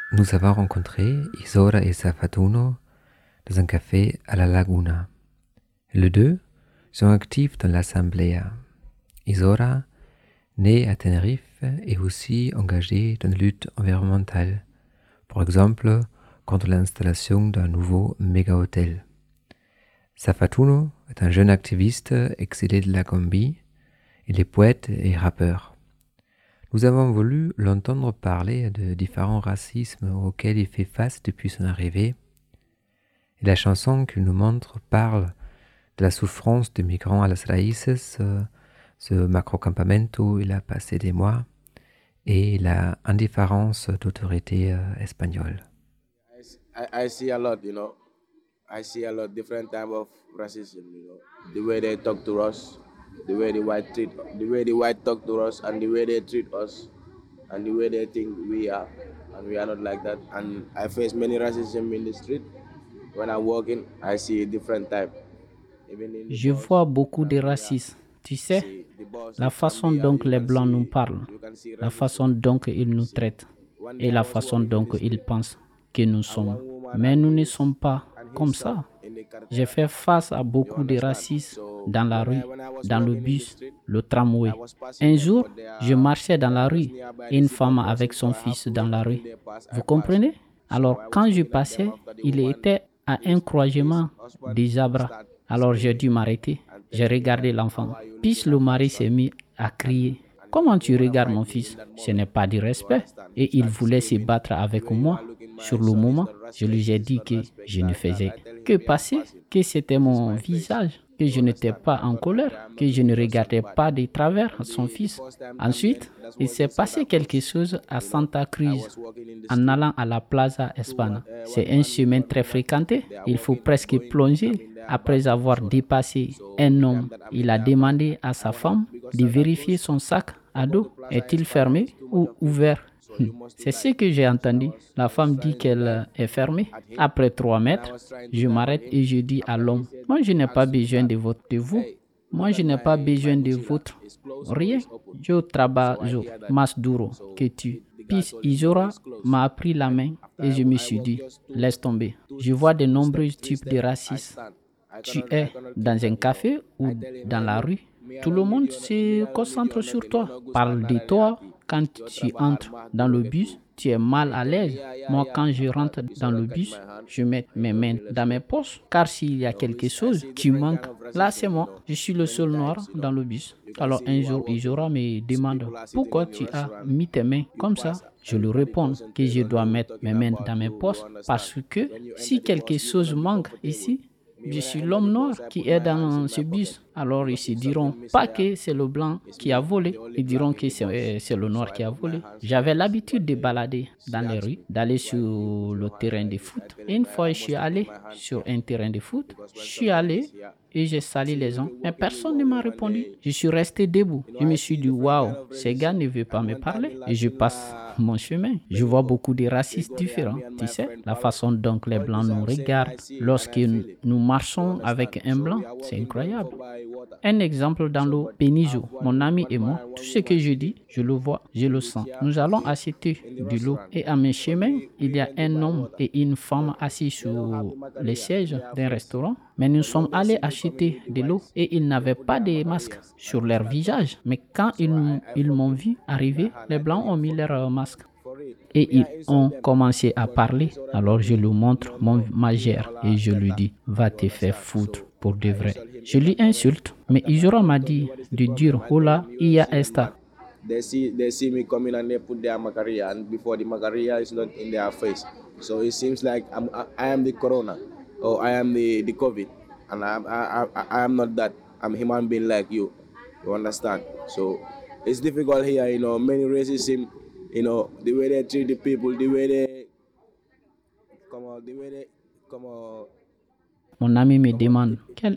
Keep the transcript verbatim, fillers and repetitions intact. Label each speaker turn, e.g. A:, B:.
A: Nous avons rencontré Isora et Safatuno dans un café à la Laguna. Les deux sont actifs dans l'Assemblée. Isora, née à Tenerife, est aussi engagée dans la lutte environnementale, par exemple contre l'installation d'un nouveau méga-hôtel. Safatuno est un jeune activiste exilé de la Gambie. Il est poète et rappeur. Nous avons voulu l'entendre parler de différents racismes auxquels il fait face depuis son arrivée. Et la chanson qu'il nous montre parle de la souffrance des migrants à las raíces, ce macrocampamento où il a passé des mois, et la indifférence d'autorité euh, espagnole.
B: I, I see a lot, you know. I see a lot different type of racism, you know. The way they talk to us, the way the white treat, the way the white talk to us, and the way they treat us, and the way they think we are, and we are not like that. And I face many racism in the street. When I'm walking, I see a different type. Even in the
C: Je
B: bus,
C: vois beaucoup de
B: Gambia,
C: racisme. Tu sais,
B: see the boss
C: la
B: in
C: façon
B: Gambia,
C: dont
B: you
C: les
B: can
C: Blancs nous
B: see,
C: parlent,
B: you can see
C: la
B: racism.
C: façon dont ils nous
B: See,
C: traitent
B: one
C: et
B: day I
C: la
B: was
C: façon
B: walking in
C: dont
B: the
C: ils
B: street,
C: pensent que nous
B: and
C: sommes.
B: one woman
C: Mais
B: and
C: nous ne
B: his
C: sommes pas
B: and his
C: comme
B: son
C: ça.
B: in the
C: J'ai
B: cartera.
C: fait face à
B: You
C: beaucoup de
B: understand?
C: racisme
B: So
C: dans la
B: when I
C: rue,
B: when I was
C: dans le
B: walking in the
C: bus,
B: street,
C: le
B: I
C: tramway.
B: was passing
C: Un
B: them,
C: jour,
B: but they
C: je
B: are
C: marchais dans
B: they
C: la
B: are
C: rue
B: just nearby.
C: et
B: They
C: une
B: sit on
C: femme
B: crossing,
C: avec
B: so
C: son
B: I have
C: fils
B: to
C: dans
B: wait
C: la
B: until
C: rue.
B: they pass. I
C: Vous
B: pass.
C: comprenez?
B: So
C: Alors,
B: I was
C: quand je
B: looking at them
C: passais,
B: after the
C: il
B: woman,
C: était à un
B: his, his
C: croisement
B: husband
C: des arbres.
B: start
C: Alors, j'ai
B: screaming
C: dû m'arrêter.
B: and
C: J'ai
B: telling the
C: regardé
B: wife,
C: l'enfant.
B: "How are you
C: Puis
B: looking
C: le
B: at my
C: mari
B: son?"
C: s'est mis à
B: And
C: crier.
B: and he,
C: Comment
B: he
C: tu
B: wanna
C: regardes
B: fight
C: mon
B: me in
C: fils?
B: that
C: Ce
B: moment.
C: n'est pas du
B: You
C: respect.
B: understand? He
C: Et il
B: started
C: voulait se
B: screaming.
C: battre
B: The
C: avec
B: way you
C: moi.
B: are looking
C: Sur
B: my
C: le
B: son is
C: moment,
B: not
C: je
B: respect.
C: lui ai
B: It's
C: dit
B: not
C: que
B: respect.
C: je ne
B: That, that
C: faisais
B: I tell him,
C: que
B: we are
C: passer,
B: passing.
C: que c'était
B: This is
C: mon
B: my place.
C: visage, que
B: You
C: je n'étais
B: understand?
C: pas
B: I'm
C: en
B: not
C: colère,
B: angry. I'm
C: que
B: not
C: je ne
B: doing just
C: regardais
B: something bad.
C: pas de travers
B: And
C: son
B: the, the
C: fils.
B: first time Gambian,
C: Ensuite,
B: that's
C: il
B: what
C: s'est
B: they said
C: passé quelque
B: approach.
C: chose à
B: You know,
C: Santa
B: I
C: Cruz
B: was walking in the
C: en
B: street.
C: allant à la Plaza
B: Two one,
C: España.
B: uh,
C: C'est
B: one
C: un
B: man,
C: chemin
B: one
C: très
B: woman.
C: fréquenté.
B: They are
C: Il faut
B: walking,
C: presque
B: going. I
C: plonger.
B: mean, they are
C: Après
B: bike
C: avoir
B: also.
C: dépassé
B: So
C: un
B: the
C: homme,
B: time that I mean
C: il
B: they
C: a
B: are bike,
C: demandé à
B: I
C: sa
B: wanna
C: femme
B: because
C: de
B: Santa
C: vérifier
B: Cruz
C: son sac
B: to
C: à
B: go
C: dos.
B: to Plaza
C: Est-il
B: España
C: fermé
B: is too much
C: ou
B: of people.
C: ouvert?
B: So
C: Hmm.
B: you must to
C: C'est ce
B: like.
C: que j'ai
B: So I
C: entendu.
B: was
C: La
B: I was
C: femme dit
B: trying to
C: qu'elle euh,
B: dive
C: est fermée.
B: at him.
C: Après trois
B: When I
C: mètres,
B: was trying to
C: je
B: dive at
C: m'arrête
B: him,
C: et je dis à
B: after he
C: l'homme,
B: said,
C: moi je n'ai pas
B: ask me
C: besoin
B: that,
C: de, votre, de vous.
B: hey,
C: Moi
B: look
C: je
B: at
C: n'ai pas
B: my my
C: besoin de
B: mochila.
C: votre.
B: It's closed or
C: Rien.
B: it's open.
C: Yo
B: So I
C: trabajo
B: hear that.
C: más duro
B: So
C: que tu.
B: the, the guy
C: Puis
B: told him, no,
C: Isora
B: it's closed.
C: m'a pris la
B: And
C: main
B: after
C: et
B: I,
C: je me
B: I
C: suis
B: walk
C: dit,
B: just two,
C: laisse tomber.
B: two,
C: Je vois de
B: two
C: nombreux
B: steps, three
C: types de
B: steps, I
C: racisme.
B: stand. I
C: Tu
B: cannot,
C: es
B: I cannot keep
C: dans
B: that,
C: un
B: you know.
C: café ou
B: I tell him,
C: dans
B: hey,
C: la
B: look,
C: rue.
B: me I
C: Tout le
B: don't need
C: monde
B: your, me
C: se
B: I don't need
C: concentre
B: your
C: sur
B: nothing. You
C: toi,
B: no gusta
C: parle de
B: nada ni
C: toi.
B: aquí.
C: Quand
B: Yo
C: tu
B: trabajar
C: entres
B: más
C: dans
B: duro
C: le
B: que
C: bus,
B: tú.
C: tu es mal
B: And he
C: à
B: told me,
C: l'aise.
B: yeah, yeah,
C: Moi,
B: yeah.
C: quand je
B: After
C: rentre dans
B: Isora
C: le
B: catch
C: bus,
B: my hand,
C: je mets
B: he
C: mes
B: told
C: mains
B: me, let's
C: dans mes
B: go.
C: poches. Car s'il y a
B: So
C: quelque
B: it's, I
C: chose
B: see
C: qui
B: different
C: manque,
B: kind of
C: là
B: racism,
C: c'est
B: you
C: moi.
B: know.
C: Je suis le
B: Many
C: seul noir
B: times, you
C: dans
B: know.
C: le bus.
B: You can
C: Alors
B: see
C: un
B: you are
C: jour,
B: walking.
C: Isora me demande,
B: People are sitting
C: pourquoi
B: in the
C: tu as
B: restaurant.
C: mis tes mains
B: You
C: comme ça?
B: pass,
C: Je lui
B: everybody
C: réponds que je
B: concentrate on
C: dois
B: you,
C: mettre mes
B: talking
C: mains
B: about
C: dans mes
B: you. You
C: poches
B: understand?
C: parce que
B: When you
C: si
B: enter the
C: quelque
B: bus, you
C: chose
B: wanna be
C: manque
B: comfortable.
C: ici,
B: Me,
C: je
B: when I
C: suis
B: enter
C: l'homme
B: the
C: noir
B: bus, I
C: qui
B: put
C: est
B: my hands in
C: dans
B: my
C: ce
B: pocket
C: bus. Alors ils
B: because
C: se
B: if
C: diront
B: something miss
C: pas
B: there,
C: que c'est le blanc
B: it's
C: qui a
B: me. I'm
C: volé,
B: the only
C: ils diront
B: black in
C: que
B: the
C: c'est
B: bus.
C: euh, c'est le
B: So
C: noir
B: I
C: qui a
B: put my
C: volé.
B: hands
C: J'avais
B: there.
C: l'habitude
B: But
C: de
B: uh,
C: balader
B: she
C: dans les
B: asked
C: rues,
B: me,
C: d'aller
B: why did you
C: sur
B: put
C: le
B: your hands
C: terrain
B: like
C: de
B: this? I
C: foot.
B: tell
C: Et
B: him
C: une
B: I,
C: fois,
B: I
C: je suis
B: must to put
C: allé
B: my hands
C: sur
B: here
C: un terrain de foot,
B: because
C: je
B: when
C: suis
B: something
C: allé
B: miss here,
C: et j'ai
B: I
C: sali
B: see
C: les
B: you
C: gens.
B: be
C: Mais
B: walking with
C: personne ne
B: one
C: m'a
B: woman
C: répondu.
B: there.
C: Je suis resté debout.
B: You know,
C: Je me
B: I
C: suis
B: see
C: dit,
B: different kind
C: waouh,
B: of
C: ces gars
B: racism.
C: ne veulent pas
B: And
C: me
B: one time
C: parler.
B: in
C: Et je
B: Latin
C: passe
B: La
C: mon chemin. Je vois
B: Bengo,
C: beaucoup de
B: we
C: racistes
B: go there,
C: différents.
B: me and
C: Tu
B: my
C: sais,
B: friend
C: la
B: Palo.
C: façon dont les
B: All
C: blancs
B: this
C: nous
B: I'm saying, I
C: regardent
B: see it and
C: lorsque
B: I feel it.
C: nous
B: You
C: marchons
B: understand?
C: avec un
B: So
C: blanc,
B: we are
C: c'est
B: walking going
C: incroyable.
B: for by water.
C: Un exemple dans
B: So,
C: l'eau,
B: but I
C: Benizo,
B: have
C: mon
B: one
C: ami
B: one
C: et
B: man
C: moi.
B: and
C: Tout
B: one
C: ce que
B: woman
C: je
B: sitting
C: dis, je le vois, je
B: in
C: le
B: the
C: sens.
B: chair
C: Nous allons
B: in,
C: acheter
B: in the
C: de l'eau
B: restaurant.
C: et à mes
B: But
C: chemins,
B: we
C: il
B: we
C: y a
B: went to
C: un
B: buy
C: homme
B: water.
C: et une femme
B: But
C: assis
B: they don't have
C: sur
B: the
C: les
B: margarita
C: sièges
B: in their
C: d'un
B: face.
C: restaurant. Mais nous
B: But
C: sommes
B: when they
C: allés
B: see me coming
C: acheter
B: with the
C: de l'eau
B: whites,
C: et ils
B: they
C: n'avaient
B: put
C: pas
B: their
C: de masque
B: margaritas
C: sur
B: and they
C: leur
B: start
C: visage.
B: talking.
C: Mais quand
B: So
C: ils,
B: I, I
C: ils m'ont
B: forgive
C: vu
B: with my
C: arriver,
B: hand.
C: les
B: I tell
C: blancs ont
B: him,
C: mis
B: forgive
C: leur
B: me.
C: masque.
B: For real.
C: Et
B: Me,
C: ils
B: I insult
C: ont
B: them.
C: commencé à
B: But
C: parler.
B: it's already
C: Alors je
B: me.
C: lui montre
B: No,
C: mon
B: no. Me
C: magère
B: all
C: et je lui
B: teta.
C: dis, va
B: You
C: te faire
B: understand?
C: foutre
B: So
C: pour de
B: I
C: vrai.
B: insult him
C: Je
B: in
C: lui
B: that moment.
C: insulte, mais
B: After my
C: Isora
B: friend
C: m'a
B: told me
C: dit
B: what is the
C: de dire,
B: problem, I told
C: hola
B: him you
C: y
B: don't
C: a
B: see them
C: esta.
B: bad. They see they see me coming and they put their margarita and before the margarita is not in their face. So it seems like I'm I, I am the corona or I am the, the COVID and I, I I I am not that. I'm a human being like you. You understand? So it's difficult here, you know, many racism, you know, the way they treat the people, the way they come out, the way they come out,
C: Mon ami me
B: come out.
C: demande, quel